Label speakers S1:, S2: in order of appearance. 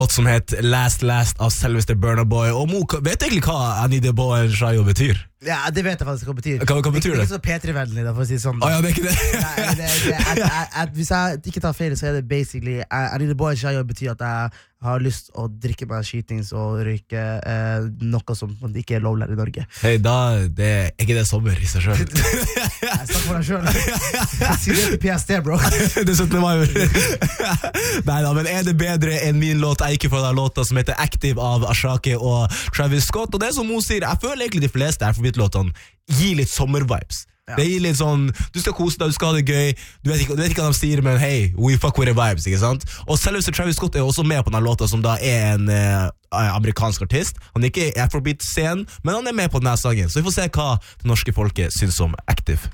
S1: låt som heter Last av selveste Burna Boy. Og Mo, vet du egentlig hva I Need a Boy and Shayo betyr?
S2: Ja, det vet jeg faktisk hva betyr.
S1: Hva betyr det?
S2: Det er ikke så P3-vennlig da, for å si det sånn.
S1: Ja, det er ikke det.
S2: Nei, hvis jeg ikke tar feil, så er det basically I Need a Boy and Shayo betyr at jeg har lyst å drikke meg skytings og røyke noe som ikke er lovlig i Norge.
S1: Hei, da er ikke det sommer I seg selv.
S2: Jeg snakker for deg selv. Jeg sier det til PST, bro.
S1: Det 17. mai. Neida, men er det bedre enn min låt jeg ikke får den låta som heter Active av Ashake og Travis Scott? Og det som Mo sier, jeg føler egentlig de fleste her forbitt-låtene gir litt sommervibes. Ja. Det gir litt sånn, du skal kose deg, du skal ha det gøy, du vet ikke hva de sier, men hey, we fuck with the vibes, ikke sant? Og selveste Travis Scott er også med på denne låta, som da er en amerikansk artist. Han er ikke Afrobeat-scenen, men han er med på denne sangen, så vi får se hva det norske folket synes om Active.